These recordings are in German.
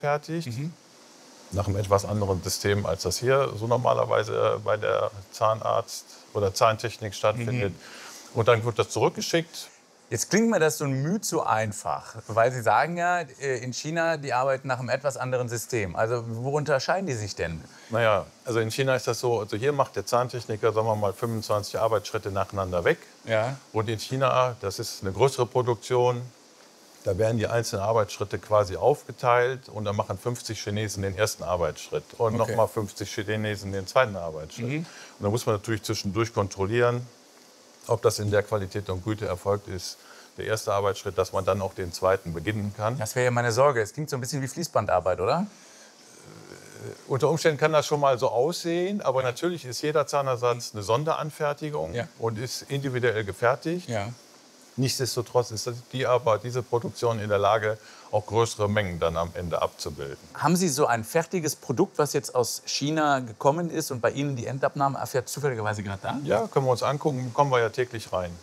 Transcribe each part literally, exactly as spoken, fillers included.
fertigt. Mhm. Nach einem etwas anderen System, als das hier so normalerweise bei der Zahnarzt- oder Zahntechnik stattfindet. Mhm. Und dann wird das zurückgeschickt. Jetzt klingt mir das so ein Mühe zu einfach, weil Sie sagen ja, in China, die arbeiten nach einem etwas anderen System. Also wo unterscheiden die sich denn? Naja, also in China ist das so, also hier macht der Zahntechniker, sagen wir mal, fünfundzwanzig Arbeitsschritte nacheinander weg. Ja. Und in China, das ist eine größere Produktion, da werden die einzelnen Arbeitsschritte quasi aufgeteilt und dann machen fünfzig Chinesen den ersten Arbeitsschritt und Okay. nochmal fünfzig Chinesen den zweiten Arbeitsschritt. Mhm. Und da muss man natürlich zwischendurch kontrollieren, ob das in der Qualität und Güte erfolgt ist, der erste Arbeitsschritt, dass man dann auch den zweiten beginnen kann. Das wäre ja meine Sorge. Es klingt so ein bisschen wie Fließbandarbeit, oder? Unter Umständen kann das schon mal so aussehen, aber natürlich ist jeder Zahnersatz eine Sonderanfertigung Ja. und ist individuell gefertigt. Ja. Nichtsdestotrotz ist die aber diese Produktion in der Lage, auch größere Mengen dann am Ende abzubilden. Haben Sie so ein fertiges Produkt, was jetzt aus China gekommen ist und bei Ihnen die Endabnahme erfährt zufälligerweise gerade da? Ja, können wir uns angucken, kommen wir ja täglich rein.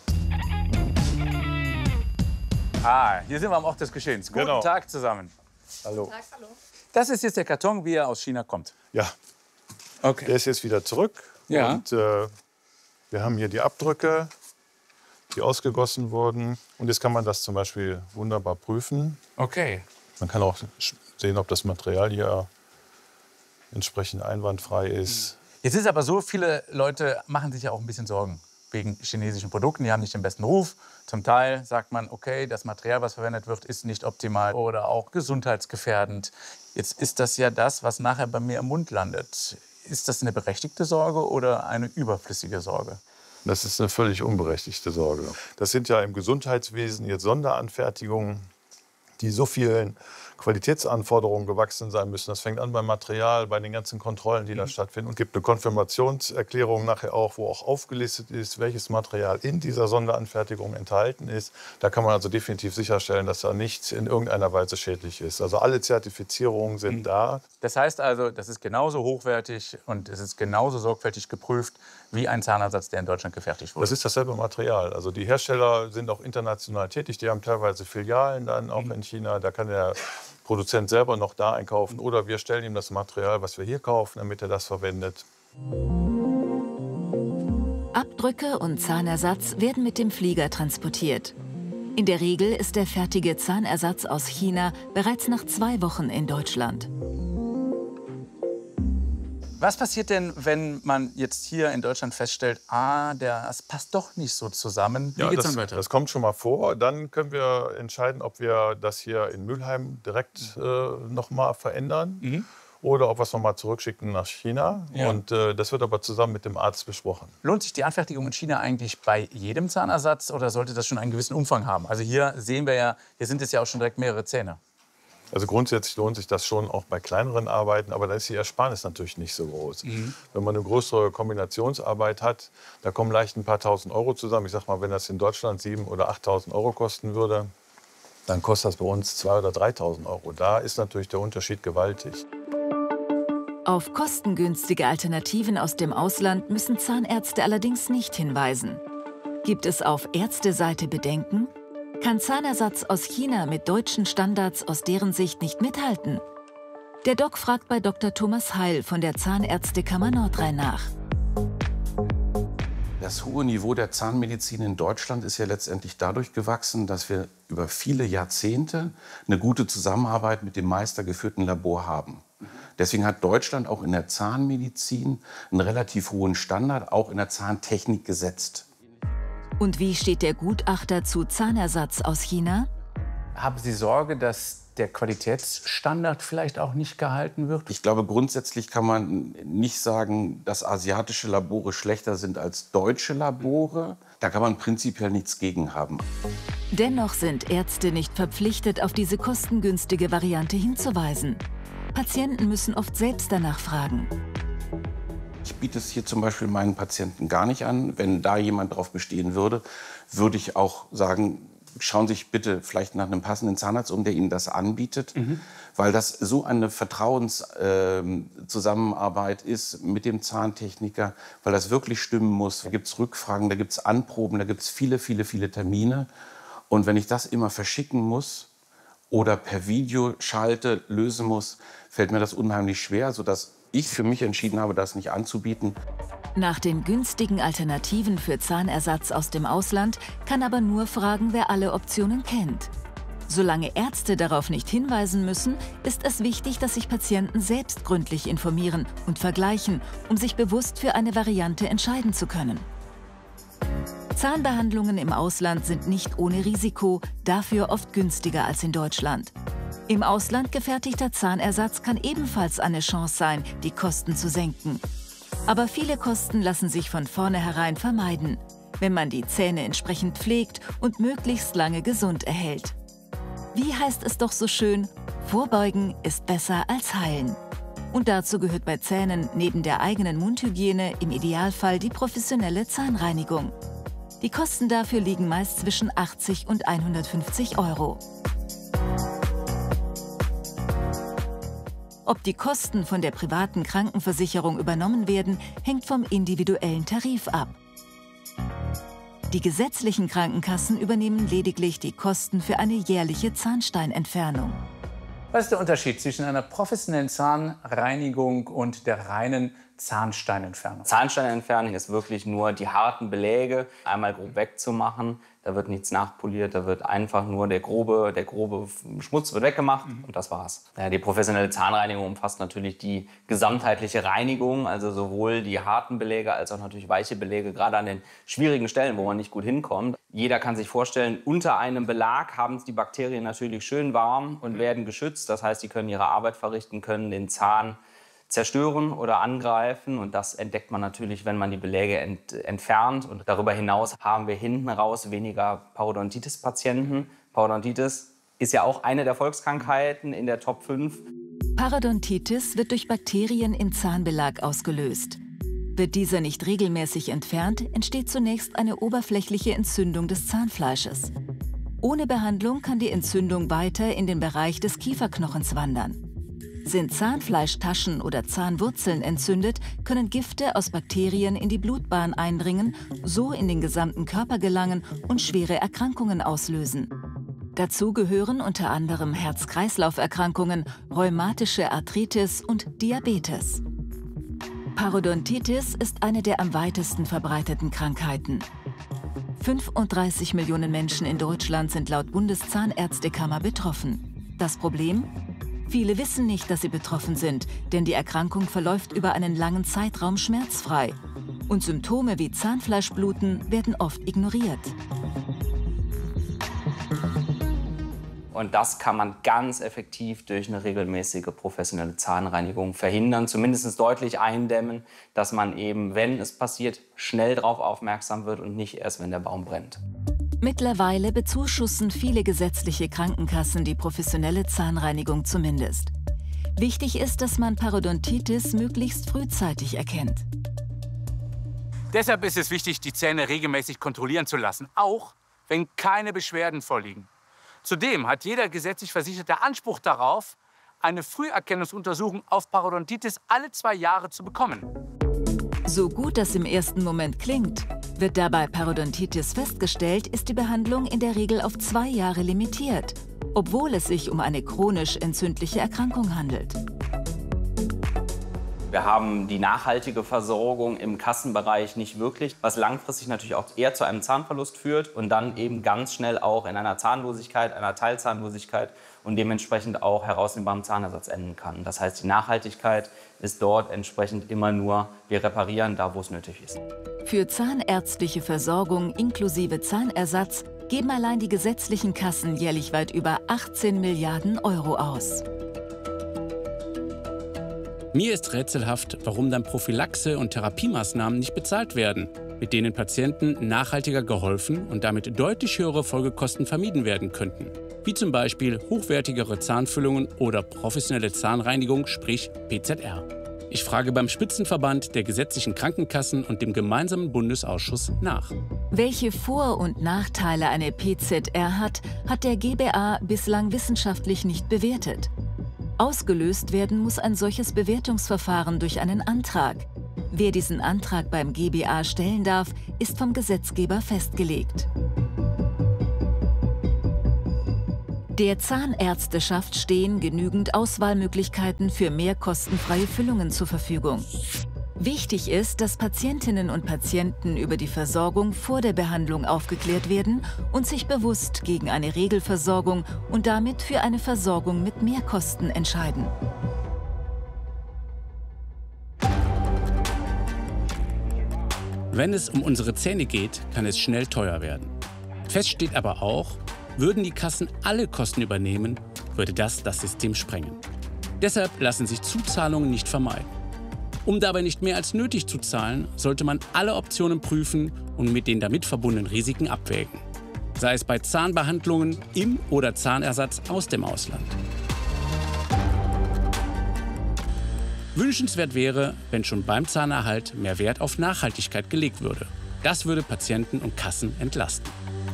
Ah, hier sind wir am Ort des Geschehens. Guten Genau. Tag zusammen. Hallo. Das ist jetzt der Karton, wie er aus China kommt. Ja, Okay. der ist jetzt wieder zurück. Ja. Und äh, wir haben hier die Abdrücke, die ausgegossen wurden. Und jetzt kann man das zum Beispiel wunderbar prüfen. Okay. Man kann auch sehen, ob das Material hier entsprechend einwandfrei ist. Jetzt ist aber so, viele Leute machen sich ja auch ein bisschen Sorgen wegen chinesischen Produkten. Die haben nicht den besten Ruf. Zum Teil sagt man, okay, das Material, was verwendet wird, ist nicht optimal oder auch gesundheitsgefährdend. Jetzt ist das ja das, was nachher bei mir im Mund landet. Ist das eine berechtigte Sorge oder eine überflüssige Sorge? Das ist eine völlig unberechtigte Sorge. Das sind ja im Gesundheitswesen jetzt Sonderanfertigungen, die so vielen Qualitätsanforderungen gewachsen sein müssen. Das fängt an beim Material, bei den ganzen Kontrollen, die da stattfinden. Und gibt eine Konfirmationserklärung nachher auch, wo auch aufgelistet ist, welches Material in dieser Sonderanfertigung enthalten ist. Da kann man also definitiv sicherstellen, dass da nichts in irgendeiner Weise schädlich ist. Also alle Zertifizierungen sind da. Das heißt also, das ist genauso hochwertig und es ist genauso sorgfältig geprüft wie ein Zahnersatz, der in Deutschland gefertigt wurde. Das ist dasselbe Material. Also die Hersteller sind auch international tätig. Die haben teilweise Filialen dann auch in China. Da kann der Produzent selber noch da einkaufen. Oder wir stellen ihm das Material, was wir hier kaufen, damit er das verwendet. Abdrücke und Zahnersatz werden mit dem Flieger transportiert. In der Regel ist der fertige Zahnersatz aus China bereits nach zwei Wochen in Deutschland. Was passiert denn, wenn man jetzt hier in Deutschland feststellt, ah, das passt doch nicht so zusammen? Wie Ja, geht's das, dann weiter? das kommt schon mal vor. Dann können wir entscheiden, ob wir das hier in Mülheim direkt äh, noch mal verändern Mhm. oder ob wir es noch mal zurückschicken nach China. Ja. Und äh, das wird aber zusammen mit dem Arzt besprochen. Lohnt sich die Anfertigung in China eigentlich bei jedem Zahnersatz oder sollte das schon einen gewissen Umfang haben? Also hier sehen wir ja, hier sind es ja auch schon direkt mehrere Zähne. Also grundsätzlich lohnt sich das schon auch bei kleineren Arbeiten, aber da ist die Ersparnis natürlich nicht so groß. Mhm. Wenn man eine größere Kombinationsarbeit hat, da kommen leicht ein paar tausend Euro zusammen. Ich sag mal, wenn das in Deutschland siebentausend oder achttausend Euro kosten würde, dann kostet das bei uns zweitausend oder dreitausend Euro. Da ist natürlich der Unterschied gewaltig. Auf kostengünstige Alternativen aus dem Ausland müssen Zahnärzte allerdings nicht hinweisen. Gibt es auf Ärzteseite Bedenken? Kann Zahnersatz aus China mit deutschen Standards aus deren Sicht nicht mithalten? Der Doc fragt bei Doktor Thomas Heil von der Zahnärztekammer Nordrhein nach. Das hohe Niveau der Zahnmedizin in Deutschland ist ja letztendlich dadurch gewachsen, dass wir über viele Jahrzehnte eine gute Zusammenarbeit mit dem meistergeführten Labor haben. Deswegen hat Deutschland auch in der Zahnmedizin einen relativ hohen Standard, auch in der Zahntechnik gesetzt. Und wie steht der Gutachter zu Zahnersatz aus China? Haben Sie Sorge, dass der Qualitätsstandard vielleicht auch nicht gehalten wird? Ich glaube, grundsätzlich kann man nicht sagen, dass asiatische Labore schlechter sind als deutsche Labore. Da kann man prinzipiell nichts gegen haben. Dennoch sind Ärzte nicht verpflichtet, auf diese kostengünstige Variante hinzuweisen. Patienten müssen oft selbst danach fragen. Ich biete es hier zum Beispiel meinen Patienten gar nicht an. Wenn da jemand darauf bestehen würde, würde ich auch sagen, schauen Sie sich bitte vielleicht nach einem passenden Zahnarzt um, der Ihnen das anbietet. Mhm. Weil das so eine Vertrauenszusammenarbeit äh, ist mit dem Zahntechniker, weil das wirklich stimmen muss. Da gibt es Rückfragen, da gibt es Anproben, da gibt es viele, viele, viele Termine. Und wenn ich das immer verschicken muss oder per Videoschalte lösen muss, fällt mir das unheimlich schwer, sodass ich für mich entschieden habe, das nicht anzubieten. Nach den günstigen Alternativen für Zahnersatz aus dem Ausland kann aber nur fragen, wer alle Optionen kennt. Solange Ärzte darauf nicht hinweisen müssen, ist es wichtig, dass sich Patienten selbst gründlich informieren und vergleichen, um sich bewusst für eine Variante entscheiden zu können. Zahnbehandlungen im Ausland sind nicht ohne Risiko, dafür oft günstiger als in Deutschland. Im Ausland gefertigter Zahnersatz kann ebenfalls eine Chance sein, die Kosten zu senken. Aber viele Kosten lassen sich von vornherein vermeiden, wenn man die Zähne entsprechend pflegt und möglichst lange gesund erhält. Wie heißt es doch so schön, vorbeugen ist besser als heilen. Und dazu gehört bei Zähnen neben der eigenen Mundhygiene im Idealfall die professionelle Zahnreinigung. Die Kosten dafür liegen meist zwischen achtzig und hundertfünfzig Euro. Ob die Kosten von der privaten Krankenversicherung übernommen werden, hängt vom individuellen Tarif ab. Die gesetzlichen Krankenkassen übernehmen lediglich die Kosten für eine jährliche Zahnsteinentfernung. Was ist der Unterschied zwischen einer professionellen Zahnreinigung und der reinen Zahnsteinentfernung? Zahnsteinentfernung ist wirklich nur die harten Beläge einmal grob wegzumachen. Da wird nichts nachpoliert, da wird einfach nur der grobe, der grobe Schmutz wird weggemacht mhm. und das war's. Ja, die professionelle Zahnreinigung umfasst natürlich die gesamtheitliche Reinigung, also sowohl die harten Beläge als auch natürlich weiche Beläge, gerade an den schwierigen Stellen, wo man nicht gut hinkommt. Jeder kann sich vorstellen, unter einem Belag haben die Bakterien natürlich schön warm und werden geschützt. Das heißt, sie können ihre Arbeit verrichten, können den Zahn zerstören oder angreifen. Und das entdeckt man natürlich, wenn man die Beläge ent entfernt. Und darüber hinaus haben wir hinten raus weniger Parodontitis-Patienten. Parodontitis ist ja auch eine der Volkskrankheiten in der Top fünf. Parodontitis wird durch Bakterien im Zahnbelag ausgelöst. Wird dieser nicht regelmäßig entfernt, entsteht zunächst eine oberflächliche Entzündung des Zahnfleisches. Ohne Behandlung kann die Entzündung weiter in den Bereich des Kieferknochens wandern. Sind Zahnfleischtaschen oder Zahnwurzeln entzündet, können Gifte aus Bakterien in die Blutbahn eindringen, so in den gesamten Körper gelangen und schwere Erkrankungen auslösen. Dazu gehören unter anderem Herz-Kreislauf-Erkrankungen, rheumatische Arthritis und Diabetes. Parodontitis ist eine der am weitesten verbreiteten Krankheiten. fünfunddreißig Millionen Menschen in Deutschland sind laut Bundeszahnärztekammer betroffen. Das Problem? Viele wissen nicht, dass sie betroffen sind, denn die Erkrankung verläuft über einen langen Zeitraum schmerzfrei. Und Symptome wie Zahnfleischbluten werden oft ignoriert. Und das kann man ganz effektiv durch eine regelmäßige professionelle Zahnreinigung verhindern, zumindest deutlich eindämmen, dass man eben, wenn es passiert, schnell darauf aufmerksam wird und nicht erst, wenn der Baum brennt. Mittlerweile bezuschussen viele gesetzliche Krankenkassen die professionelle Zahnreinigung zumindest. Wichtig ist, dass man Parodontitis möglichst frühzeitig erkennt. Deshalb ist es wichtig, die Zähne regelmäßig kontrollieren zu lassen, auch wenn keine Beschwerden vorliegen. Zudem hat jeder gesetzlich Versicherte Anspruch darauf, eine Früherkennungsuntersuchung auf Parodontitis alle zwei Jahre zu bekommen. So gut das im ersten Moment klingt, wird dabei Parodontitis festgestellt, ist die Behandlung in der Regel auf zwei Jahre limitiert, obwohl es sich um eine chronisch entzündliche Erkrankung handelt. Wir haben die nachhaltige Versorgung im Kassenbereich nicht wirklich, was langfristig natürlich auch eher zu einem Zahnverlust führt und dann eben ganz schnell auch in einer Zahnlosigkeit, einer Teilzahnlosigkeit und dementsprechend auch herausnehmbarem Zahnersatz enden kann. Das heißt, die Nachhaltigkeit ist dort entsprechend immer nur, wir reparieren da, wo es nötig ist. Für zahnärztliche Versorgung inklusive Zahnersatz geben allein die gesetzlichen Kassen jährlich weit über achtzehn Milliarden Euro aus. Mir ist rätselhaft, warum dann Prophylaxe- und Therapiemaßnahmen nicht bezahlt werden, mit denen Patienten nachhaltiger geholfen und damit deutlich höhere Folgekosten vermieden werden könnten. Wie zum Beispiel hochwertigere Zahnfüllungen oder professionelle Zahnreinigung, sprich P Z R. Ich frage beim Spitzenverband der gesetzlichen Krankenkassen und dem gemeinsamen Bundesausschuss nach. Welche Vor- und Nachteile eine P Z R hat, hat der G B A bislang wissenschaftlich nicht bewertet. Ausgelöst werden muss ein solches Bewertungsverfahren durch einen Antrag. Wer diesen Antrag beim G B A stellen darf, ist vom Gesetzgeber festgelegt. Der Zahnärzteschaft stehen genügend Auswahlmöglichkeiten für mehr kostenfreie Füllungen zur Verfügung. Wichtig ist, dass Patientinnen und Patienten über die Versorgung vor der Behandlung aufgeklärt werden und sich bewusst gegen eine Regelversorgung und damit für eine Versorgung mit Mehrkosten entscheiden. Wenn es um unsere Zähne geht, kann es schnell teuer werden. Fest steht aber auch, würden die Kassen alle Kosten übernehmen, würde das das System sprengen. Deshalb lassen sich Zuzahlungen nicht vermeiden. Um dabei nicht mehr als nötig zu zahlen, sollte man alle Optionen prüfen und mit den damit verbundenen Risiken abwägen. Sei es bei Zahnbehandlungen im oder Zahnersatz aus dem Ausland. Wünschenswert wäre, wenn schon beim Zahnerhalt mehr Wert auf Nachhaltigkeit gelegt würde. Das würde Patienten und Kassen entlasten.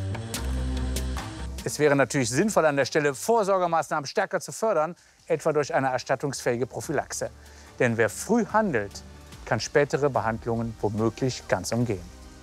Es wäre natürlich sinnvoll, an der Stelle Vorsorgemaßnahmen stärker zu fördern, etwa durch eine erstattungsfähige Prophylaxe. Denn wer früh handelt, kann spätere Behandlungen womöglich ganz umgehen.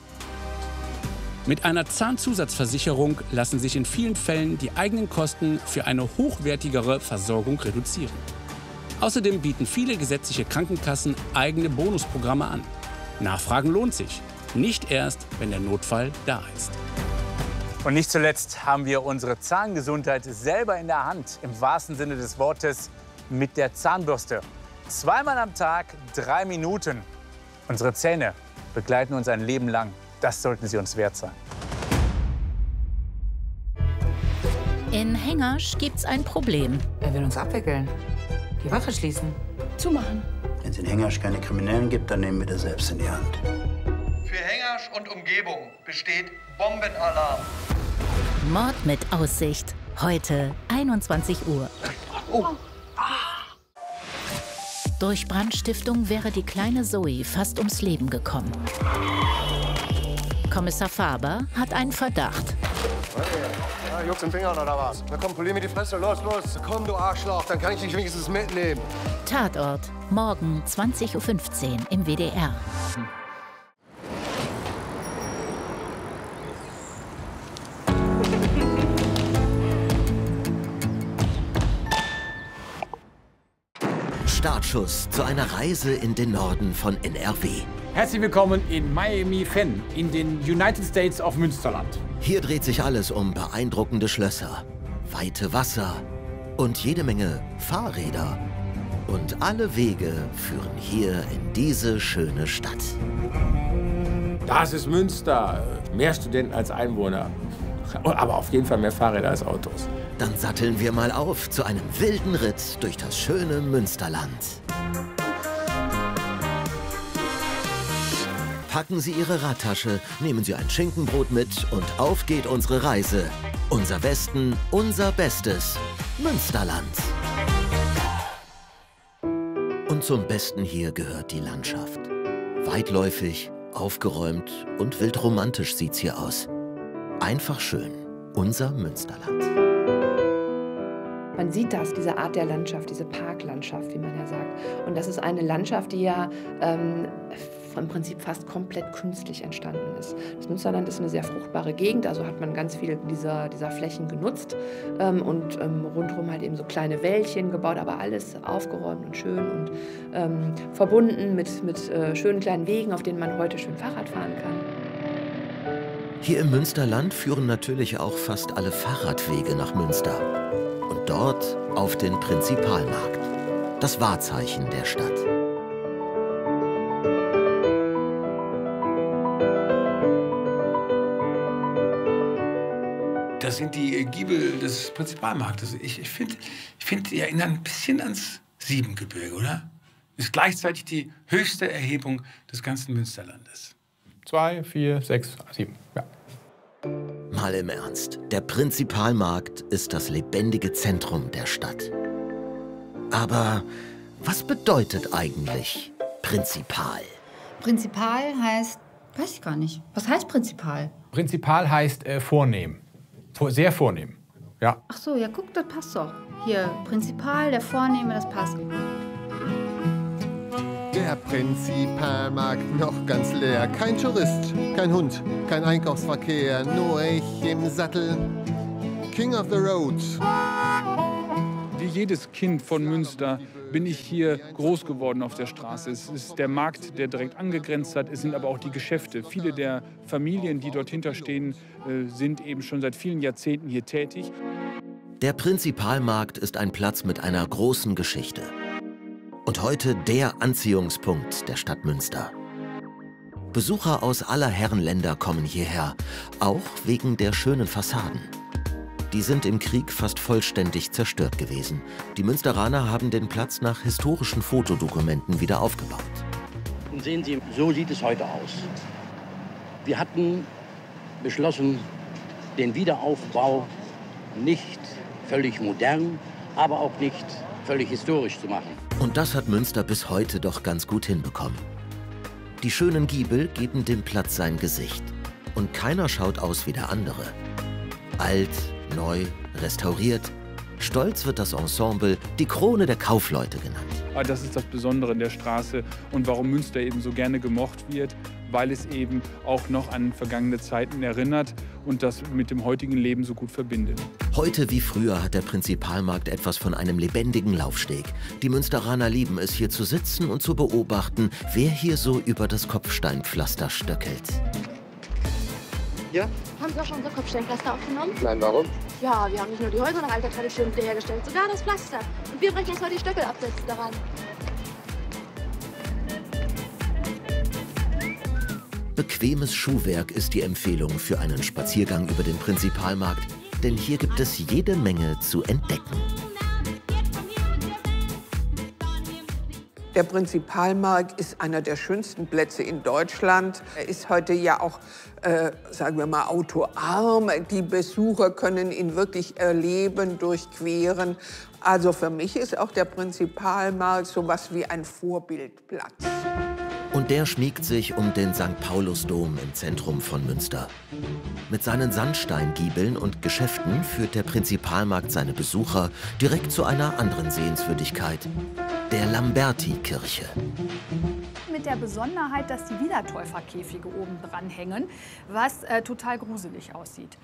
Mit einer Zahnzusatzversicherung lassen sich in vielen Fällen die eigenen Kosten für eine hochwertigere Versorgung reduzieren. Außerdem bieten viele gesetzliche Krankenkassen eigene Bonusprogramme an. Nachfragen lohnt sich, nicht erst, wenn der Notfall da ist. Und nicht zuletzt haben wir unsere Zahngesundheit selber in der Hand, im wahrsten Sinne des Wortes, mit der Zahnbürste. Zweimal am Tag, drei Minuten. Unsere Zähne begleiten uns ein Leben lang. Das sollten sie uns wert sein. In Hengersch gibt's ein Problem. Er will uns abwickeln. Die Wache schließen. Zumachen. Wenn es in Hengersch keine Kriminellen gibt, dann nehmen wir das selbst in die Hand. Für Hengersch und Umgebung besteht Bombenalarm. Mord mit Aussicht. Heute einundzwanzig Uhr. Oh. Durch Brandstiftung wäre die kleine Zoe fast ums Leben gekommen. Kommissar Faber hat einen Verdacht. Ja, juckt im Finger oder was? Na komm, polier mir die Fresse. Los, los. Komm, du Arschloch, dann kann ich dich wenigstens mitnehmen. Tatort, morgen zwanzig Uhr fünfzehn im W D R. Startschuss zu einer Reise in den Norden von N R W. Herzlich willkommen in Miami Fenn, in den United States of Münsterland. Hier dreht sich alles um beeindruckende Schlösser, weite Wasser und jede Menge Fahrräder. Und alle Wege führen hier in diese schöne Stadt. Das ist Münster. Mehr Studenten als Einwohner. Aber auf jeden Fall mehr Fahrräder als Autos. Dann satteln wir mal auf zu einem wilden Ritt durch das schöne Münsterland. Packen Sie Ihre Radtasche, nehmen Sie ein Schinkenbrot mit und auf geht unsere Reise. Unser Westen, unser Bestes, Münsterland. Und zum Besten hier gehört die Landschaft. Weitläufig, aufgeräumt und wild romantisch sieht's hier aus. Einfach schön, unser Münsterland. Man sieht das, diese Art der Landschaft, diese Parklandschaft, wie man ja sagt. Und das ist eine Landschaft, die ja ähm, im Prinzip fast komplett künstlich entstanden ist. Das Münsterland ist eine sehr fruchtbare Gegend, also hat man ganz viele dieser, dieser Flächen genutzt ähm, und ähm, rundherum halt eben so kleine Wäldchen gebaut, aber alles aufgeräumt und schön und ähm, verbunden mit, mit äh, schönen kleinen Wegen, auf denen man heute schön Fahrrad fahren kann. Hier im Münsterland führen natürlich auch fast alle Fahrradwege nach Münster. Und dort auf den Prinzipalmarkt, das Wahrzeichen der Stadt. Das sind die Giebel des Prinzipalmarktes. Ich, ich finde, ich find, die erinnern ein bisschen ans Siebengebirge, oder? Ist gleichzeitig die höchste Erhebung des ganzen Münsterlandes. Zwei, vier, sechs, sieben, ja. Mal im Ernst, der Prinzipalmarkt ist das lebendige Zentrum der Stadt. Aber was bedeutet eigentlich Prinzipal? Prinzipal heißt, weiß ich gar nicht. Was heißt Prinzipal? Prinzipal heißt äh, vornehm. Sehr vornehm, ja. Ach so, ja guck, das passt doch. Hier, Prinzipal, der Vornehme, das passt. Der Prinzipalmarkt noch ganz leer. Kein Tourist, kein Hund, kein Einkaufsverkehr. Nur ich im Sattel. King of the Road. jedes Kind von Münster bin ich hier groß geworden auf der Straße. Es ist der Markt, der direkt angegrenzt hat. Es sind aber auch die Geschäfte. Viele der Familien, die dort hinterstehen, sind eben schon seit vielen Jahrzehnten hier tätig. Der Prinzipalmarkt ist ein Platz mit einer großen Geschichte. Und heute der Anziehungspunkt der Stadt Münster. Besucher aus aller Herren Länder kommen hierher, auch wegen der schönen Fassaden. Die sind im Krieg fast vollständig zerstört gewesen. Die Münsteraner haben den Platz nach historischen Fotodokumenten wieder aufgebaut. Und sehen Sie, so sieht es heute aus. Wir hatten beschlossen, den Wiederaufbau nicht völlig modern, aber auch nicht völlig historisch zu machen. Und das hat Münster bis heute doch ganz gut hinbekommen. Die schönen Giebel geben dem Platz sein Gesicht. Und keiner schaut aus wie der andere. Alt, neu, restauriert. Stolz wird das Ensemble die Krone der Kaufleute genannt. Das ist das Besondere in der Straße und warum Münster eben so gerne gemocht wird, weil es eben auch noch an vergangene Zeiten erinnert und das mit dem heutigen Leben so gut verbindet. Heute wie früher hat der Prinzipalmarkt etwas von einem lebendigen Laufsteg. Die Münsteraner lieben es, hier zu sitzen und zu beobachten, wer hier so über das Kopfsteinpflaster stöckelt. Ja? Haben Sie auch schon unser Kopfsteinpflaster aufgenommen? Nein, warum? Ja, wir haben nicht nur die Häuser nach alter Tradition wiederhergestellt, sogar das Pflaster. Und wir brechen uns mal die Stöckel absetzen daran. Bequemes Schuhwerk ist die Empfehlung für einen Spaziergang über den Prinzipalmarkt, denn hier gibt es jede Menge zu entdecken. Der Prinzipalmarkt ist einer der schönsten Plätze in Deutschland. Er ist heute ja auch, äh, sagen wir mal, autoarm. Die Besucher können ihn wirklich erleben, durchqueren. Also für mich ist auch der Prinzipalmarkt so was wie ein Vorbildplatz. Und der schmiegt sich um den Sankt Paulusdom im Zentrum von Münster. Mit seinen Sandsteingiebeln und Geschäften führt der Prinzipalmarkt seine Besucher direkt zu einer anderen Sehenswürdigkeit, der Lamberti-Kirche. Mit der Besonderheit, dass die Wiedertäuferkäfige oben dran hängen, was äh, total gruselig aussieht.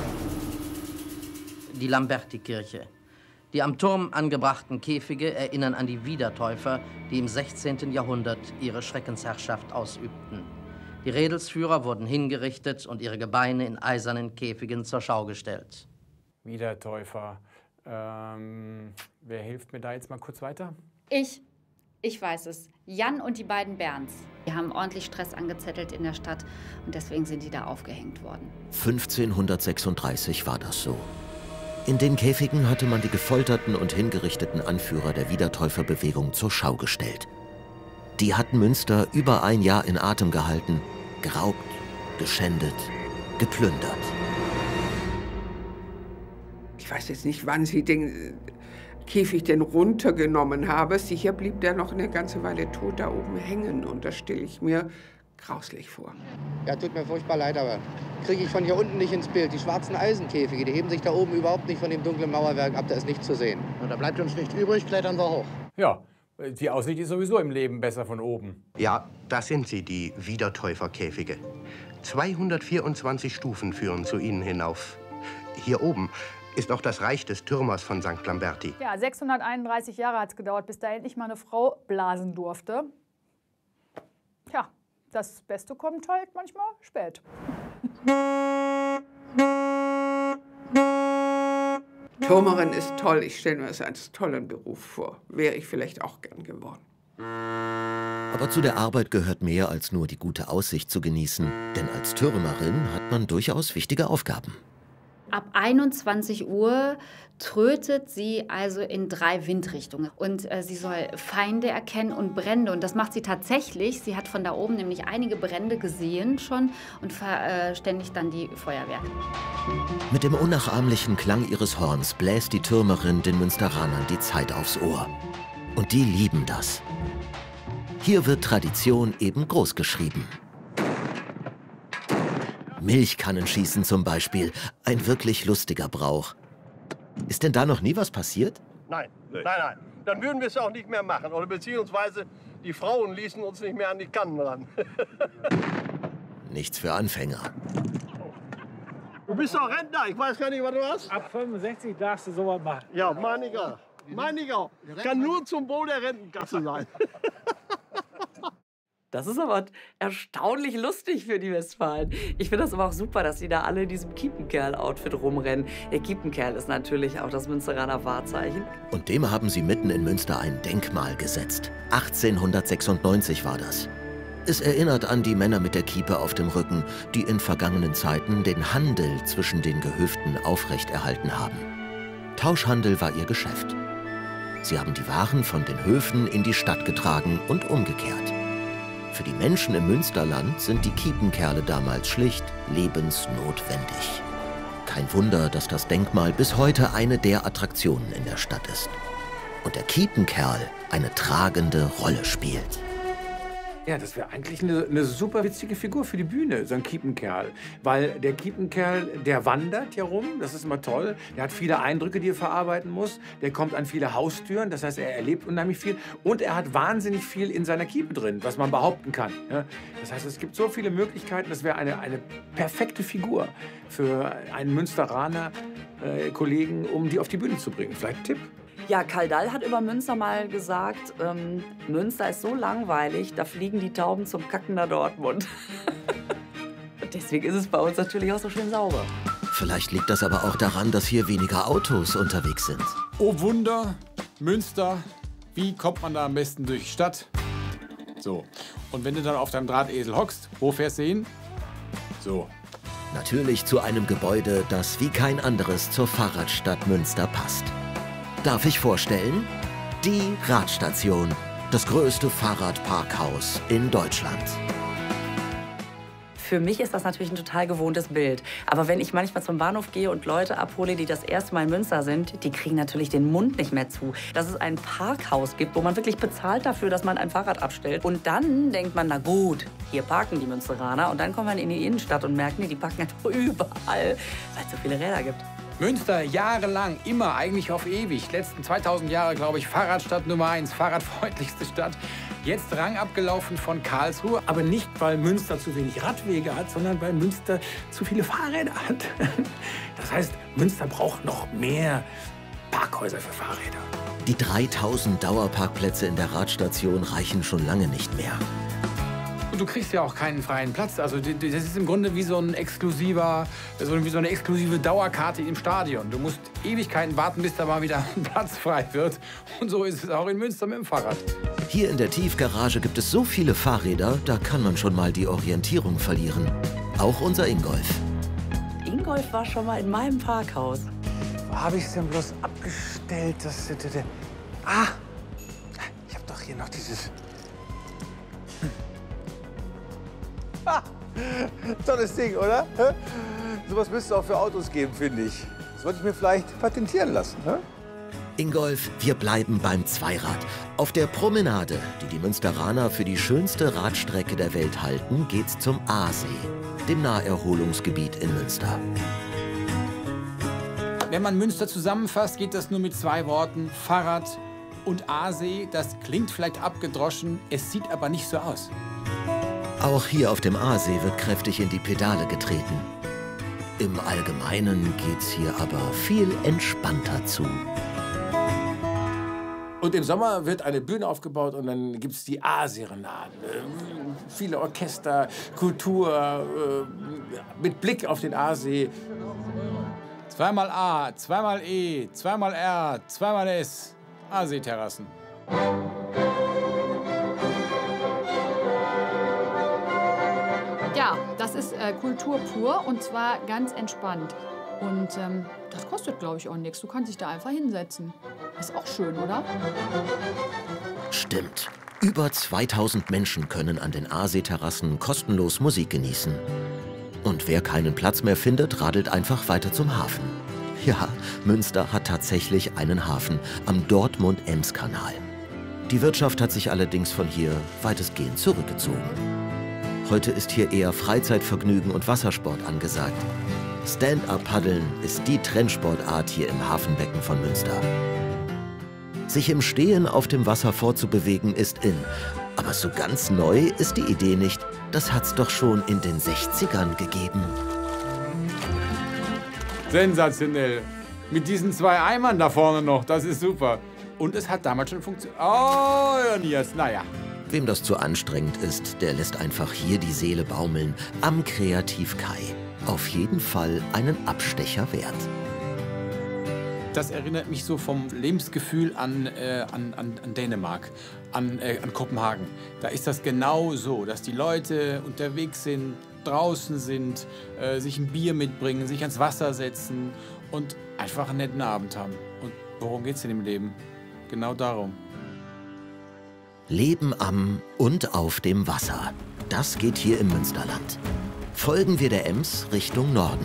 Die Lamberti-Kirche. Die am Turm angebrachten Käfige erinnern an die Wiedertäufer, die im sechzehnten Jahrhundert ihre Schreckensherrschaft ausübten. Die Redelsführer wurden hingerichtet und ihre Gebeine in eisernen Käfigen zur Schau gestellt. Wiedertäufer. Ähm, wer hilft mir da jetzt mal kurz weiter? Ich. Ich weiß es. Jan und die beiden Bernds. Die haben ordentlich Stress angezettelt in der Stadt und deswegen sind die da aufgehängt worden. fünfzehnhundertsechsunddreißig war das so. In den Käfigen hatte man die gefolterten und hingerichteten Anführer der Wiedertäuferbewegung zur Schau gestellt. Die hatten Münster über ein Jahr in Atem gehalten, geraubt, geschändet, geplündert. Ich weiß jetzt nicht, wann sie den Käfig denn runtergenommen haben. Sicher blieb der noch eine ganze Weile tot da oben hängen. Und das stelle ich mir grauslich vor. Ja, tut mir furchtbar leid, aber kriege ich von hier unten nicht ins Bild. Die schwarzen Eisenkäfige, die heben sich da oben überhaupt nicht von dem dunklen Mauerwerk ab. Da ist nichts zu sehen. Und da bleibt uns nichts übrig, klettern wir hoch. Ja, die Aussicht ist sowieso im Leben besser von oben. Ja, das sind sie, die Wiedertäuferkäfige. zweihundertvierundzwanzig Stufen führen zu ihnen hinauf. Hier oben ist auch das Reich des Türmers von Sankt Lamberti. Ja, sechshunderteinunddreißig Jahre hat es gedauert, bis da endlich mal eine Frau blasen durfte. Tja, das Beste kommt halt manchmal spät. Türmerin ist toll. Ich stelle mir das als tollen Beruf vor. Wäre ich vielleicht auch gern geworden. Aber zu der Arbeit gehört mehr als nur die gute Aussicht zu genießen. Denn als Türmerin hat man durchaus wichtige Aufgaben. Ab einundzwanzig Uhr trötet sie also in drei Windrichtungen. Und äh, sie soll Feinde erkennen und Brände. Und das macht sie tatsächlich. Sie hat von da oben nämlich einige Brände gesehen schon und verständigt dann die Feuerwehr. Mit dem unnachahmlichen Klang ihres Horns bläst die Türmerin den Münsteranern die Zeit aufs Ohr. Und die lieben das. Hier wird Tradition eben großgeschrieben. Milchkannenschießen zum Beispiel, ein wirklich lustiger Brauch. Ist denn da noch nie was passiert? Nein, nein, nein. Dann würden wir es auch nicht mehr machen. Oder beziehungsweise die Frauen ließen uns nicht mehr an die Kannen ran. Nichts für Anfänger. Du bist doch Rentner, ich weiß gar nicht, was du hast. Ab fünfundsechzig darfst du sowas machen. Ja, meine ich auch. Meine ich auch. Kann nur zum Wohl der Rentenkasse sein. Das ist aber erstaunlich lustig für die Westfalen. Ich finde das aber auch super, dass die da alle in diesem Kiepenkerl-Outfit rumrennen. Der Kiepenkerl ist natürlich auch das Münsteraner Wahrzeichen. Und dem haben sie mitten in Münster ein Denkmal gesetzt. achtzehnhundertsechsundneunzig war das. Es erinnert an die Männer mit der Kiepe auf dem Rücken, die in vergangenen Zeiten den Handel zwischen den Gehöften aufrechterhalten haben. Tauschhandel war ihr Geschäft. Sie haben die Waren von den Höfen in die Stadt getragen und umgekehrt. Für die Menschen im Münsterland sind die Kiepenkerle damals schlicht lebensnotwendig. Kein Wunder, dass das Denkmal bis heute eine der Attraktionen in der Stadt ist. Und der Kiepenkerl eine tragende Rolle spielt. Ja, das wäre eigentlich eine, eine super witzige Figur für die Bühne, so ein Kiepenkerl. Weil der Kiepenkerl, der wandert hier rum, das ist immer toll. Der hat viele Eindrücke, die er verarbeiten muss. Der kommt an viele Haustüren, das heißt, er erlebt unheimlich viel. Und er hat wahnsinnig viel in seiner Kiepe drin, was man behaupten kann. Ja? Das heißt, es gibt so viele Möglichkeiten, das wäre eine, eine perfekte Figur für einen Münsteraner äh, Kollegen, um die auf die Bühne zu bringen. Vielleicht ein Tipp? Ja, Karl Dall hat über Münster mal gesagt, ähm, Münster ist so langweilig, da fliegen die Tauben zum Kacken nach Dortmund. Deswegen ist es bei uns natürlich auch so schön sauber. Vielleicht liegt das aber auch daran, dass hier weniger Autos unterwegs sind. Oh Wunder, Münster, wie kommt man da am besten durch die Stadt? So, und wenn du dann auf deinem Drahtesel hockst, wo fährst du hin? So. Natürlich zu einem Gebäude, das wie kein anderes zur Fahrradstadt Münster passt. Darf ich vorstellen? Die Radstation, das größte Fahrradparkhaus in Deutschland. Für mich ist das natürlich ein total gewohntes Bild. Aber wenn ich manchmal zum Bahnhof gehe und Leute abhole, die das erste Mal in Münster sind, die kriegen natürlich den Mund nicht mehr zu. Dass es ein Parkhaus gibt, wo man wirklich bezahlt dafür, dass man ein Fahrrad abstellt. Und dann denkt man, na gut, hier parken die Münsteraner. Und dann kommt man in die Innenstadt und merkt, nee, die parken einfach überall, weil es so viele Räder gibt. Münster jahrelang, immer, eigentlich auf ewig. Letzten zweitausend Jahre, glaube ich, Fahrradstadt Nummer eins, fahrradfreundlichste Stadt. Jetzt Rang abgelaufen von Karlsruhe, aber nicht, weil Münster zu wenig Radwege hat, sondern weil Münster zu viele Fahrräder hat. Das heißt, Münster braucht noch mehr Parkhäuser für Fahrräder. Die dreitausend Dauerparkplätze in der Radstation reichen schon lange nicht mehr. Und du kriegst ja auch keinen freien Platz. Also das ist im Grunde wie so ein exklusiver, wie so eine exklusive Dauerkarte im Stadion. Du musst Ewigkeiten warten, bis da mal wieder ein Platz frei wird. Und so ist es auch in Münster mit dem Fahrrad. Hier in der Tiefgarage gibt es so viele Fahrräder, da kann man schon mal die Orientierung verlieren. Auch unser Ingolf. Ingolf war schon mal in meinem Parkhaus. Wo habe ich es denn bloß abgestellt? Das, das, das, ah, ich habe doch hier noch dieses... Ah, tolles Ding, oder? Sowas müsste es auch für Autos geben, finde ich. Das wollte ich mir vielleicht patentieren lassen. Ne? Ingolf, wir bleiben beim Zweirad. Auf der Promenade, die die Münsteraner für die schönste Radstrecke der Welt halten, geht's zum Aasee, dem Naherholungsgebiet in Münster. Wenn man Münster zusammenfasst, geht das nur mit zwei Worten: Fahrrad und Aasee. Das klingt vielleicht abgedroschen, es sieht aber nicht so aus. Auch hier auf dem Aasee wird kräftig in die Pedale getreten. Im Allgemeinen geht's hier aber viel entspannter zu. Und im Sommer wird eine Bühne aufgebaut und dann gibt es die Aasee-Renaden. Viele Orchester, Kultur, äh, mit Blick auf den Aasee. Zweimal A, zweimal E, zweimal R, zweimal S. Aasee-Terrassen. Ja, das ist äh, Kultur pur und zwar ganz entspannt. Und ähm, das kostet, glaube ich, auch nichts. Du kannst dich da einfach hinsetzen. Ist auch schön, oder? Stimmt. Über zweitausend Menschen können an den Aasee-Terrassen kostenlos Musik genießen. Und wer keinen Platz mehr findet, radelt einfach weiter zum Hafen. Ja, Münster hat tatsächlich einen Hafen am Dortmund-Ems-Kanal. Die Wirtschaft hat sich allerdings von hier weitestgehend zurückgezogen. Heute ist hier eher Freizeitvergnügen und Wassersport angesagt. Stand-up-Paddeln ist die Trendsportart hier im Hafenbecken von Münster. Sich im Stehen auf dem Wasser fortzubewegen ist in. Aber so ganz neu ist die Idee nicht. Das hat's doch schon in den sechzigern gegeben. Sensationell. Mit diesen zwei Eimern da vorne noch, das ist super. Und es hat damals schon funktioniert. Oh, Nias, naja. Wem das zu anstrengend ist, der lässt einfach hier die Seele baumeln am Kreativ-Kai. Auf jeden Fall einen Abstecher wert. Das erinnert mich so vom Lebensgefühl an, äh, an, an, an Dänemark, an, äh, an Kopenhagen. Da ist das genau so, dass die Leute unterwegs sind, draußen sind, äh, sich ein Bier mitbringen, sich ans Wasser setzen und einfach einen netten Abend haben. Und worum geht's denn im Leben? Genau darum. Leben am und auf dem Wasser. Das geht hier im Münsterland. Folgen wir der Ems Richtung Norden.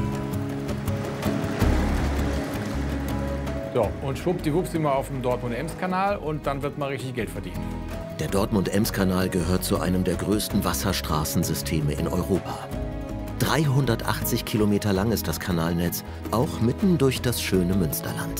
So, und schwuppdiwupps sind wir auf dem Dortmund-Ems-Kanal und dann wird mal richtig Geld verdient. Der Dortmund-Ems-Kanal gehört zu einem der größten Wasserstraßensysteme in Europa. dreihundertachtzig Kilometer lang ist das Kanalnetz, auch mitten durch das schöne Münsterland.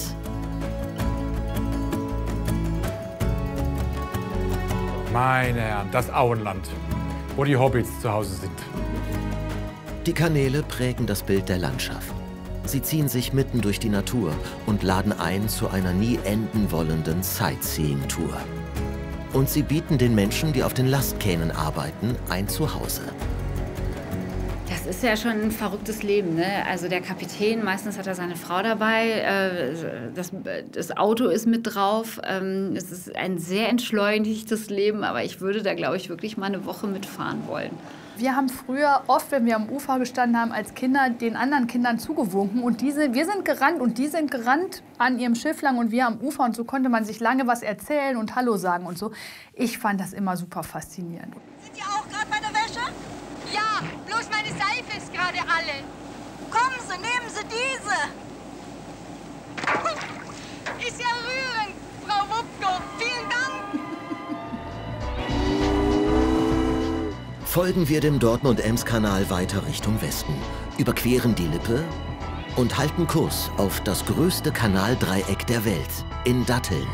Meine Herren, das Auenland, wo die Hobbits zu Hause sind. Die Kanäle prägen das Bild der Landschaft. Sie ziehen sich mitten durch die Natur und laden ein zu einer nie enden wollenden Sightseeing-Tour. Und sie bieten den Menschen, die auf den Lastkähnen arbeiten, ein Zuhause. Das ist ja schon ein verrücktes Leben, ne? Also der Kapitän, meistens hat er seine Frau dabei, äh, das, das Auto ist mit drauf. Ähm, es ist ein sehr entschleunigtes Leben, aber ich würde da, glaube ich, wirklich mal eine Woche mitfahren wollen. Wir haben früher oft, wenn wir am Ufer gestanden haben, als Kinder den anderen Kindern zugewunken. Und die sind, wir sind gerannt und die sind gerannt an ihrem Schiff lang und wir am Ufer. Und so konnte man sich lange was erzählen und Hallo sagen und so. Ich fand das immer super faszinierend. Sind Sie auch gerade bei der Wäsche? Ja, bloß meine Seife ist gerade alle. Kommen Sie, nehmen Sie diese. Ist ja rührend, Frau Wuppko. Vielen Dank. Folgen wir dem Dortmund-Ems-Kanal weiter Richtung Westen, überqueren die Lippe und halten Kurs auf das größte Kanaldreieck der Welt, in Datteln.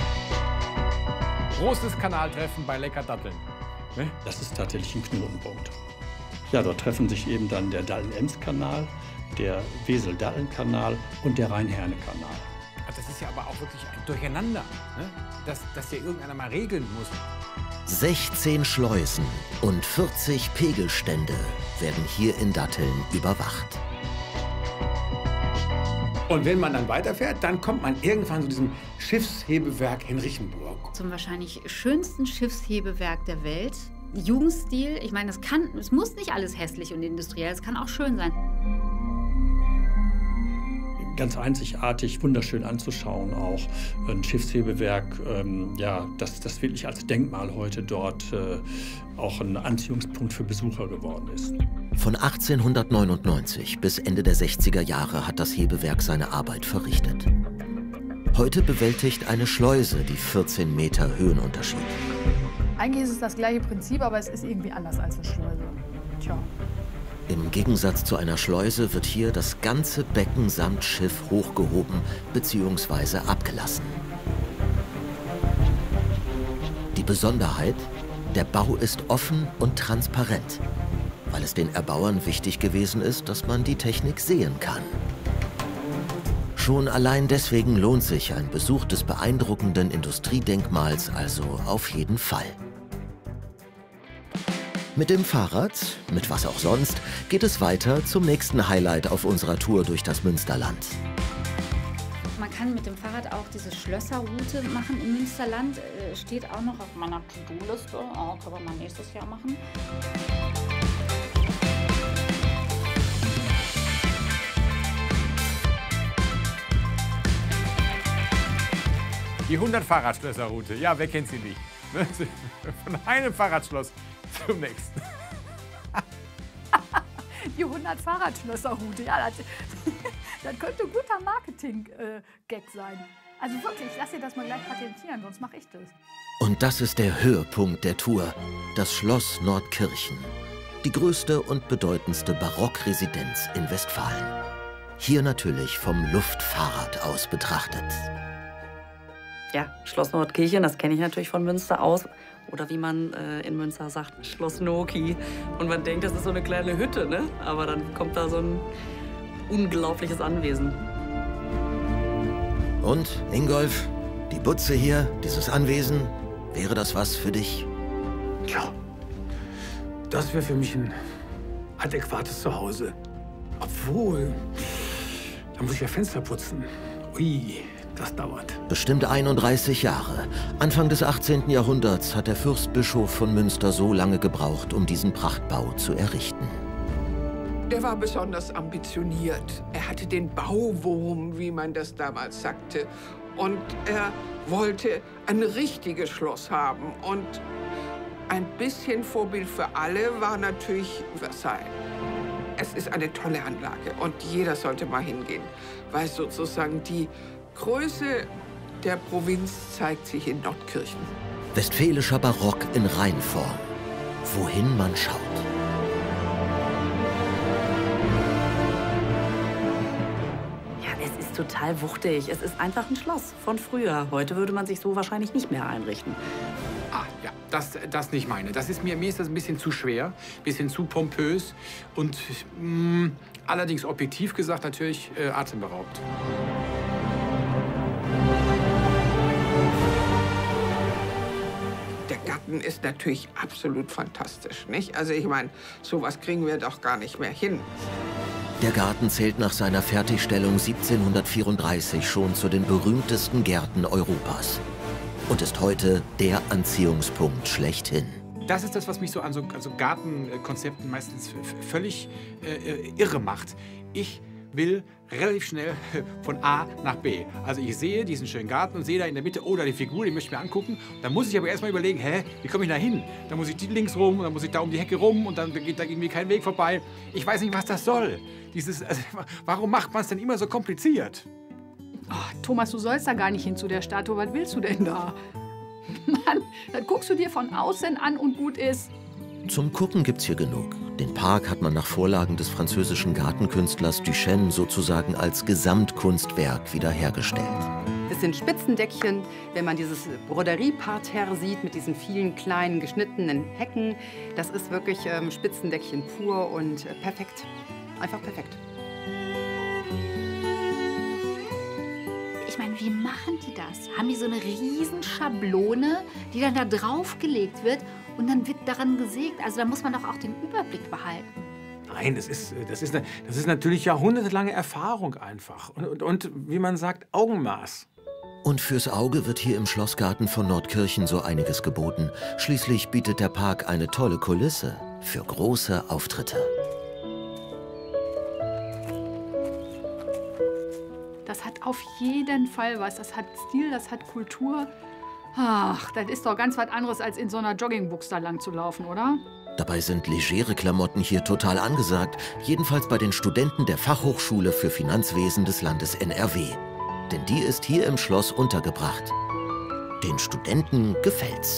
Großes Kanaltreffen bei Lecker Datteln. Ne? Das ist tatsächlich ein Knotenpunkt. Ja, dort treffen sich eben dann der Datteln-Ems-Kanal, der Wesel-Datteln-Kanal und der Rhein-Herne-Kanal. Das ist ja aber auch wirklich ein Durcheinander, ne? dass, dass ja irgendeiner mal regeln muss. sechzehn Schleusen und vierzig Pegelstände werden hier in Datteln überwacht. Und wenn man dann weiterfährt, dann kommt man irgendwann zu diesem Schiffshebewerk in Richenburg. Zum wahrscheinlich schönsten Schiffshebewerk der Welt. Jugendstil, ich meine, es kann, es muss nicht alles hässlich und industriell, es kann auch schön sein. Ganz einzigartig, wunderschön anzuschauen auch. Ein Schiffshebewerk, ähm, ja, das, das wirklich als Denkmal heute dort äh, auch ein Anziehungspunkt für Besucher geworden ist. Von achtzehnhundertneunundneunzig bis Ende der sechziger Jahre hat das Hebewerk seine Arbeit verrichtet. Heute bewältigt eine Schleuse die vierzehn Meter Höhenunterschied. Eigentlich ist es das gleiche Prinzip, aber es ist irgendwie anders als eine Schleuse. Tja. Im Gegensatz zu einer Schleuse wird hier das ganze Becken samt Schiff hochgehoben bzw. abgelassen. Die Besonderheit: Der Bau ist offen und transparent, weil es den Erbauern wichtig gewesen ist, dass man die Technik sehen kann. Schon allein deswegen lohnt sich ein Besuch des beeindruckenden Industriedenkmals also auf jeden Fall. Mit dem Fahrrad, mit was auch sonst, geht es weiter zum nächsten Highlight auf unserer Tour durch das Münsterland. Man kann mit dem Fahrrad auch diese Schlösserroute machen im Münsterland. Steht auch noch auf meiner To-Do-Liste. Oh, können wir mal nächstes Jahr machen. Die hundert Fahrradschlösserroute, ja, wer kennt sie nicht? Von einem Fahrradschloss zum nächsten. Die hundert Fahrradschlösserroute, ja, das, das könnte ein guter Marketing-Gag sein. Also wirklich, lass dir das mal gleich patentieren, sonst mache ich das. Und das ist der Höhepunkt der Tour, das Schloss Nordkirchen. Die größte und bedeutendste Barockresidenz in Westfalen. Hier natürlich vom Luftfahrrad aus betrachtet. Ja, Schloss Nordkirchen, das kenne ich natürlich von Münster aus. Oder wie man äh, in Münster sagt, Schloss Noki. Und man denkt, das ist so eine kleine Hütte, ne? Aber dann kommt da so ein unglaubliches Anwesen. Und, Ingolf, Die Butze hier, dieses Anwesen, wäre das was für dich? Ja, das wäre für mich ein adäquates Zuhause. Obwohl, da muss ich ja Fenster putzen. Ui, das dauert. Bestimmt einunddreißig Jahre. Anfang des achtzehnten Jahrhunderts hat der Fürstbischof von Münster so lange gebraucht, um diesen Prachtbau zu errichten. Der war besonders ambitioniert. Er hatte den Bauwurm, wie man das damals sagte. Und er wollte ein richtiges Schloss haben. Und ein bisschen Vorbild für alle war natürlich Versailles. Es ist eine tolle Anlage und jeder sollte mal hingehen, weil sozusagen die Größe der Provinz zeigt sich in Nordkirchen. Westfälischer Barock in Reinform. Wohin man schaut. Total wuchtig. Es ist einfach ein Schloss von früher. Heute würde man sich so wahrscheinlich nicht mehr einrichten. Ah, ja, das, das nicht meine. Das ist mir, mir ist das ein bisschen zu schwer, ein bisschen zu pompös und mh, allerdings objektiv gesagt natürlich äh, atemberaubend. Der Garten ist natürlich absolut fantastisch, nicht? Also ich meine, sowas kriegen wir doch gar nicht mehr hin. Der Garten zählt nach seiner Fertigstellung siebzehnhundertvierunddreißig schon zu den berühmtesten Gärten Europas und ist heute der Anziehungspunkt schlechthin. Das ist das, was mich so an so, an so Gartenkonzepten meistens völlig äh, irre macht. Ich will relativ schnell von A nach B. Also ich sehe diesen schönen Garten und sehe da in der Mitte, oh, da die Figur, die möchte ich mir angucken. Dann muss ich aber erst mal überlegen, hä, wie komme ich da hin? Dann muss ich die links rum und dann muss ich da um die Hecke rum und dann geht da irgendwie kein Weg vorbei. Ich weiß nicht, was das soll. Dieses, also, warum macht man es denn immer so kompliziert? Ach, Thomas, du sollst da gar nicht hin zu der Statue. Was willst du denn da? Mann, dann guckst du dir von außen an und gut ist. Zum Gucken gibt's hier genug. Den Park hat man nach Vorlagen des französischen Gartenkünstlers Duchesne sozusagen als Gesamtkunstwerk wiederhergestellt. Das sind Spitzendeckchen, wenn man dieses Broderieparterre sieht mit diesen vielen kleinen geschnittenen Hecken. Das ist wirklich ähm, Spitzendeckchen pur und äh, perfekt. Einfach perfekt. Ich meine, wie machen die das? Haben die so eine riesen Schablone, die dann da draufgelegt wird und dann wird daran gesägt? Also da muss man doch auch den Überblick behalten. Nein, das ist, das ist, das ist natürlich jahrhundertelange Erfahrung einfach. Und, und, und wie man sagt, Augenmaß. Und fürs Auge wird hier im Schlossgarten von Nordkirchen so einiges geboten. Schließlich bietet der Park eine tolle Kulisse für große Auftritte. Das hat auf jeden Fall was. Das hat Stil, das hat Kultur. Ach, das ist doch ganz was anderes, als in so einer Joggingbuchs da lang zu laufen, oder? Dabei sind legere Klamotten hier total angesagt. Jedenfalls bei den Studenten der Fachhochschule für Finanzwesen des Landes N R W. Denn die ist hier im Schloss untergebracht. Den Studenten gefällt's.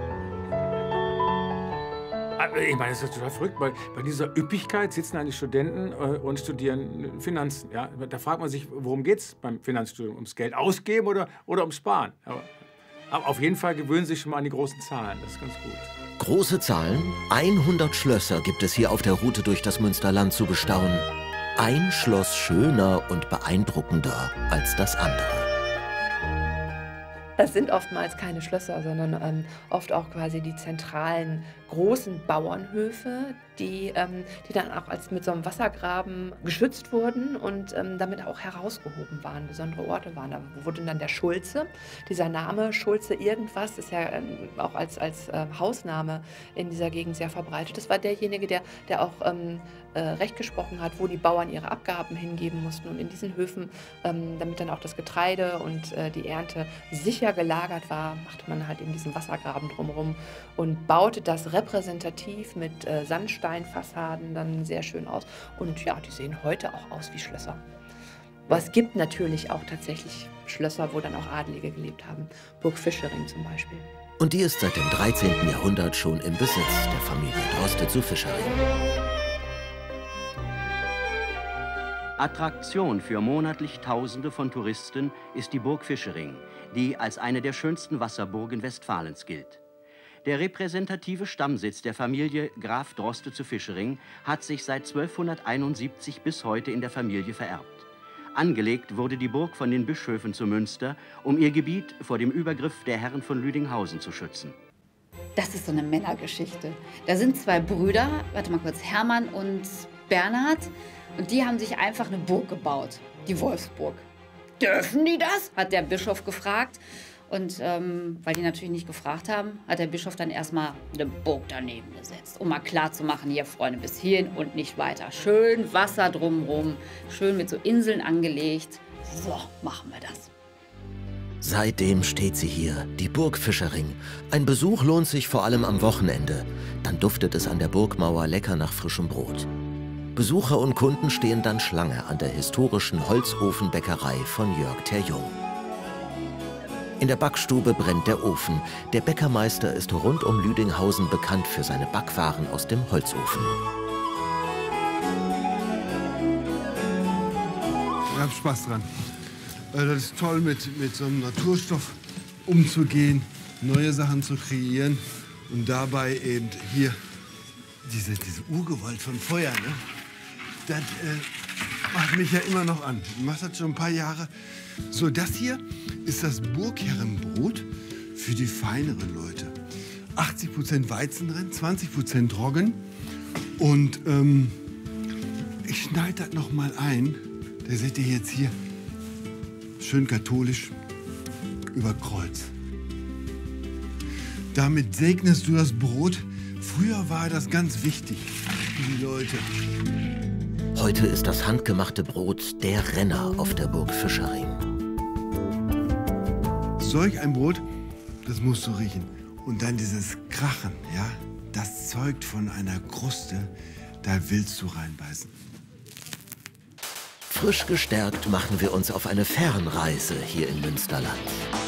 Ich meine, das ist total verrückt. Bei, bei dieser Üppigkeit sitzen eigentlich Studenten äh, und studieren Finanzen. Ja? Da fragt man sich, worum geht es beim Finanzstudium? Ums Geld ausgeben oder, oder ums Sparen? Aber, aber auf jeden Fall gewöhnen Sie sich schon mal an die großen Zahlen. Das ist ganz gut. Große Zahlen? hundert Schlösser gibt es hier auf der Route durch das Münsterland zu bestaunen. Ein Schloss schöner und beeindruckender als das andere. Das sind oftmals keine Schlösser, sondern ähm, oft auch quasi die zentralen großen Bauernhöfe, die, ähm, die dann auch als mit so einem Wassergraben geschützt wurden und ähm, damit auch herausgehoben waren, besondere Orte waren. Da wurde dann der Schulze, dieser Name Schulze irgendwas, ist ja ähm, auch als, als äh, Hausname in dieser Gegend sehr verbreitet. Das war derjenige, der, der auch ähm, äh, Recht gesprochen hat, wo die Bauern ihre Abgaben hingeben mussten. Und in diesen Höfen, ähm, damit dann auch das Getreide und äh, die Ernte sicher gelagert war, machte man halt eben diesen Wassergraben drumherum und baute das repräsentativ mit äh, Sandsteinfassaden dann sehr schön aus. Und ja, die sehen heute auch aus wie Schlösser. Aber es gibt natürlich auch tatsächlich Schlösser, wo dann auch Adelige gelebt haben. Burg Fischering zum Beispiel. Und die ist seit dem dreizehnten Jahrhundert schon im Besitz der Familie Droste zu Fischering. Attraktion für monatlich Tausende von Touristen ist die Burg Fischering, die als eine der schönsten Wasserburgen Westfalens gilt. Der repräsentative Stammsitz der Familie Graf Droste zu Fischering hat sich seit zwölfhunderteinundsiebzig bis heute in der Familie vererbt. Angelegt wurde die Burg von den Bischöfen zu Münster, um ihr Gebiet vor dem Übergriff der Herren von Lüdinghausen zu schützen. Das ist so eine Männergeschichte. Da sind zwei Brüder, warte mal kurz, Hermann und Bernhard. Und die haben sich einfach eine Burg gebaut, die Wolfsburg. Dürfen die das? Hat der Bischof gefragt. Und ähm, weil die natürlich nicht gefragt haben, hat der Bischof dann erstmal eine Burg daneben gesetzt, um mal klarzumachen, hier Freunde, bis hierhin und nicht weiter. Schön Wasser drumherum, schön mit so Inseln angelegt. So machen wir das. Seitdem steht sie hier, die Burg Fischering. Ein Besuch lohnt sich vor allem am Wochenende. Dann duftet es an der Burgmauer lecker nach frischem Brot. Besucher und Kunden stehen dann Schlange an der historischen Holzofenbäckerei von Jörg Terjung. In der Backstube brennt der Ofen. Der Bäckermeister ist rund um Lüdinghausen bekannt für seine Backwaren aus dem Holzofen. Ich hab Spaß dran. Das ist toll, mit, mit so einem Naturstoff umzugehen, neue Sachen zu kreieren und dabei eben hier diese, diese Urgewalt von Feuer. Ne? Das äh, macht mich ja immer noch an. Ich mache das schon ein paar Jahre. So, das hier ist das Burgherrenbrot für die feineren Leute. achtzig Prozent Weizen drin, zwanzig Prozent Roggen. Und ähm, ich schneide das noch mal ein. Da seht ihr jetzt hier, schön katholisch, über Kreuz. Damit segnest du das Brot. Früher war das ganz wichtig für die Leute. Heute ist das handgemachte Brot der Renner auf der Burg Fischering. Solch ein Brot, das musst du riechen. Und dann dieses Krachen, ja, das zeugt von einer Kruste, da willst du reinbeißen. Frisch gestärkt machen wir uns auf eine Fernreise hier im Münsterland.